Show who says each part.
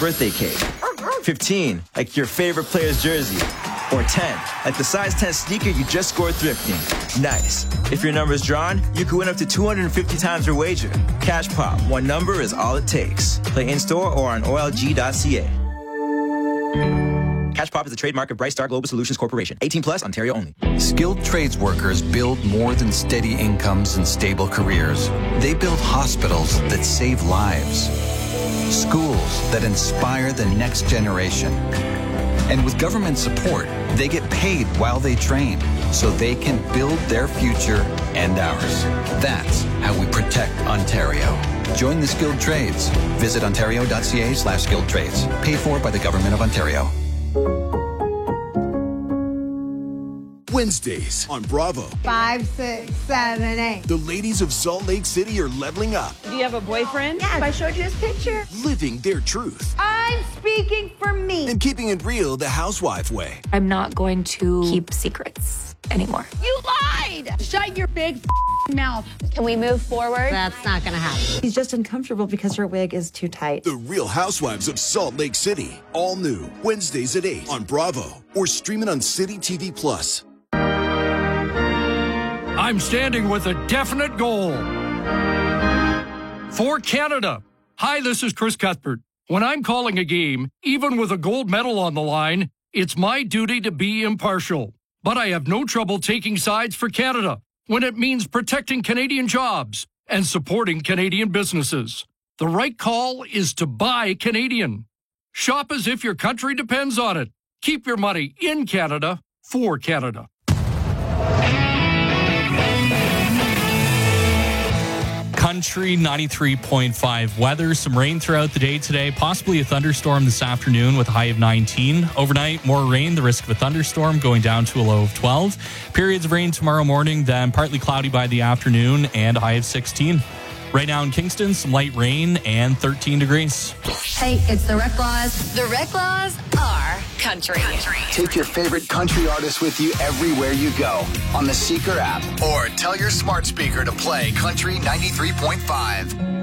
Speaker 1: birthday cake. 15, like your favorite player's jersey. Or 10, like the size 10 sneaker you just scored thrifting. Nice. If your number is drawn, you could win up to 250 times your wager. Cash Pop, one number is all it takes. Play in-store or on OLG.ca. Cash Pop is a trademark of Bright Star Global Solutions Corporation. 18 plus, Ontario only.
Speaker 2: Skilled trades workers build more than steady incomes and stable careers. They build hospitals that save lives, schools that inspire the next generation. And with government support, they get paid while they train so they can build their future and ours. That's how we protect Ontario. Join the skilled trades. Visit ontario.ca/skilled trades. Paid for by the Government of Ontario.
Speaker 3: Wednesdays on Bravo.
Speaker 4: 5, 6, 7, 8.
Speaker 3: The ladies of Salt Lake City are leveling up.
Speaker 5: Do you have a boyfriend?
Speaker 4: Yes, I showed you his picture.
Speaker 3: Living their truth.
Speaker 4: I'm speaking for me.
Speaker 3: And keeping it real the housewife way.
Speaker 6: I'm not going to keep secrets anymore.
Speaker 4: You lied! Shut your big mouth.
Speaker 6: Can we move forward?
Speaker 4: That's not gonna happen.
Speaker 7: He's just uncomfortable because her wig is too tight.
Speaker 3: The Real Housewives of Salt Lake City. All new. Wednesdays at 8 on Bravo. Or stream it on City TV Plus.
Speaker 8: I'm standing with a definite goal. For Canada. Hi, this is Chris Cuthbert. When I'm calling a game, even with a gold medal on the line, it's my duty to be impartial. But I have no trouble taking sides for Canada when it means protecting Canadian jobs and supporting Canadian businesses. The right call is to buy Canadian. Shop as if your country depends on it. Keep your money in Canada for Canada.
Speaker 9: Country 93.5 weather. Some rain throughout the day today, possibly a thunderstorm this afternoon with a high of 19. Overnight, more rain, the risk of a thunderstorm going down to a low of 12. Periods of rain tomorrow morning, then partly cloudy by the afternoon and a high of 16. Right now in Kingston, some light rain and 13 degrees.
Speaker 10: Hey, it's the Rec Laws. The Rec Laws are country.
Speaker 11: Take your favorite country artist with you everywhere you go on the Seeker app. Or tell your smart speaker to play Country 93.5.